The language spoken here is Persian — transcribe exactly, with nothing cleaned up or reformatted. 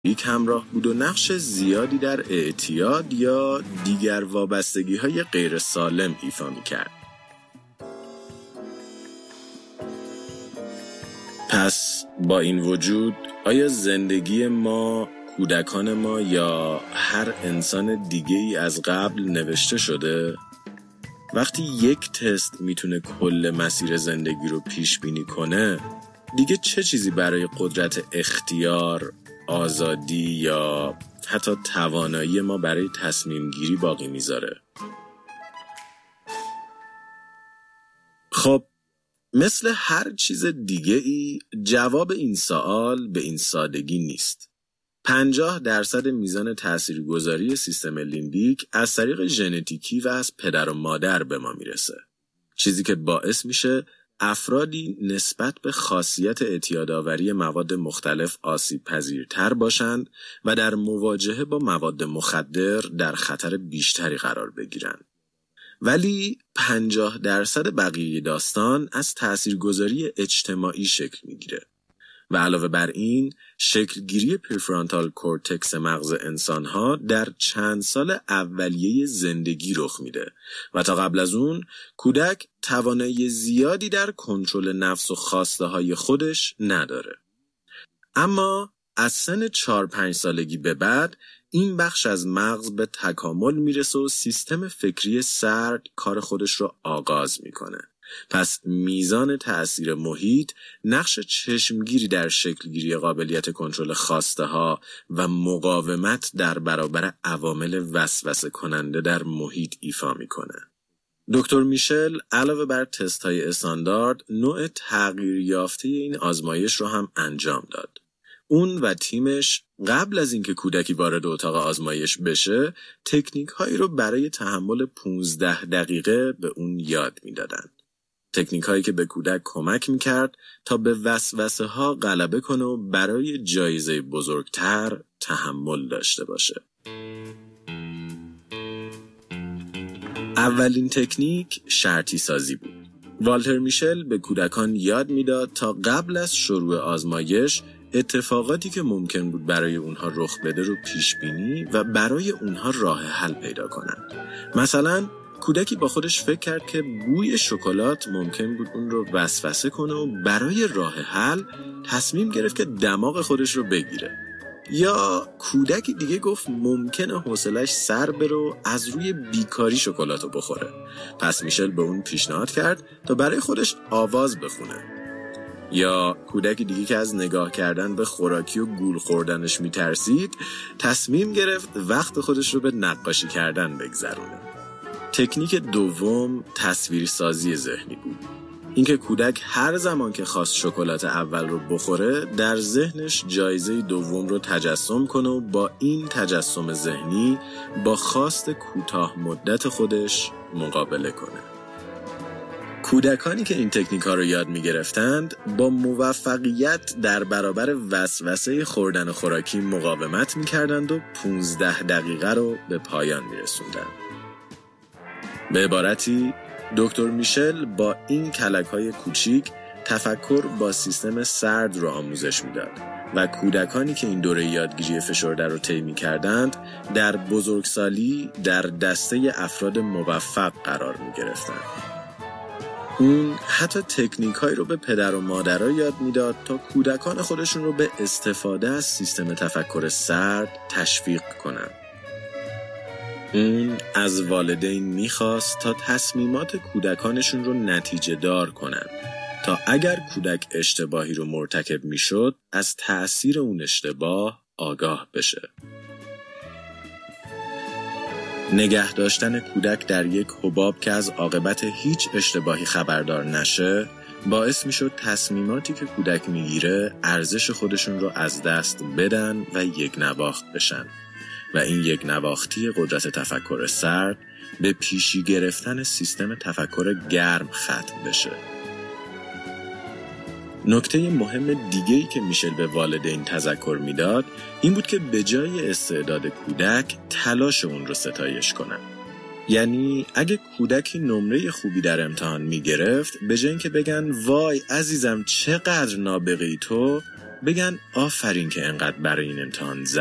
یک همراه بود و نقش زیادی در اعتیاد یا دیگر وابستگی‌های غیر سالم ایفا می‌کرد. پس با این وجود آیا زندگی ما، کودکان ما یا هر انسان دیگه‌ای از قبل نوشته شده؟ وقتی یک تست میتونه کل مسیر زندگی رو پیش بینی کنه، دیگه چه چیزی برای قدرت اختیار، آزادی یا حتی توانایی ما برای تصمیم گیری باقی میذاره؟ خب مثل هر چیز دیگه ای جواب این سوال به این سادگی نیست. پنجاه درصد میزان تاثیرگذاری سیستم لیمبیک از طریق ژنتیکی و از پدر و مادر به ما میرسه. چیزی که باعث میشه افرادی نسبت به خاصیت اعتیادآوری مواد مختلف آسیب پذیرتر باشند و در مواجهه با مواد مخدر در خطر بیشتری قرار بگیرن. ولی پنجاه درصد بقیه داستان از تاثیرگذاری اجتماعی شکل میگیره و علاوه بر این شکلگیری پریفرانتال کورتکس مغز انسانها در چند سال اولیه زندگی رخ میده و تا قبل از اون کودک توانایی زیادی در کنترل نفس و خواسته های خودش نداره. اما از سن چهار پنج سالگی به بعد این بخش از مغز به تکامل میرسه و سیستم فکری سرد کار خودش رو آغاز میکنه. پس میزان تأثیر محیط نقش چشمگیری در شکلگیری قابلیت کنترل خواسته ها و مقاومت در برابر عوامل وسوسه کننده در محیط ایفا میکنه. دکتر میشل علاوه بر تست های استاندارد نوع تغییر یافته این آزمایش رو هم انجام داد. اون و تیمش قبل از اینکه کودکی وارد اتاق آزمایش بشه تکنیک هایی رو برای تحمل پانزده دقیقه به اون یاد میدادن. تکنیک هایی که به کودک کمک میکرد تا به وسوسه ها غلبه کنه و برای جایزه بزرگتر تحمل داشته باشه. اولین تکنیک شرطی سازی بود. والتر میشل به کودکان یاد میداد تا قبل از شروع آزمایش اتفاقاتی که ممکن بود برای اونها رخ بده رو پیش بینی و برای اونها راه حل پیدا کنند. مثلا کودکی با خودش فکر کرد که بوی شکلات ممکن بود اون رو وسوسه کنه و برای راه حل تصمیم گرفت که دماغ خودش رو بگیره. یا کودکی دیگه گفت ممکنه حوصله‌اش سر بره و از روی بیکاری شکلاتو بخوره. پس میشل به اون پیشنهاد کرد تا برای خودش آواز بخونه. یا کودکی دیگه که از نگاه کردن به خوراکی و گول خوردنش میترسید تصمیم گرفت وقت خودش رو به نقاشی کردن بگذرونه. تکنیک دوم تصویرسازی ذهنی بود. اینکه کودک هر زمان که خواست شکلات اول رو بخوره در ذهنش جایزه دوم رو تجسم کنه و با این تجسم ذهنی با خواست کوتاه مدت خودش مقابله کنه. کودکانی که این تکنیک ها رو یاد می گرفتند با موفقیت در برابر وسوسه خوردن خوراکی مقاومت می کردند و پانزده دقیقه رو به پایان می رسوندند. به عبارتی دکتر میشل با این کلک‌های کوچیک تفکر با سیستم سرد رو آموزش میداد و کودکانی که این دوره یادگیری فشرده رو طی می‌کردند در بزرگسالی در دسته افراد موفق قرار می‌گرفتند. اون حتی تکنیک‌هایی رو به پدر و مادرها یاد میداد تا کودکان خودشون رو به استفاده از سیستم تفکر سرد تشویق کنند. اون از والدین میخواست تا تصمیمات کودکانشون رو نتیجه دار کنن تا اگر کودک اشتباهی رو مرتکب میشد از تأثیر اون اشتباه آگاه بشه. نگه داشتن کودک در یک حباب که از عاقبت هیچ اشتباهی خبردار نشه باعث میشد تصمیماتی که کودک میگیره ارزش خودشون رو از دست بدن و یک نواخت بشن و این یک نواختی قدرت تفکر سرد به پیشی گرفتن سیستم تفکر گرم ختم بشه. نکته مهم دیگه‌ای که میشل به والدین تذکر میداد این بود که به جای استعداد کودک تلاش اون رو ستایش کنن. یعنی اگه کودکی نمره خوبی در امتحان میگرفت به جای اینکه بگن وای عزیزم چقدر نابغه‌ای تو، بگن آفرین که انقدر برای این امتحان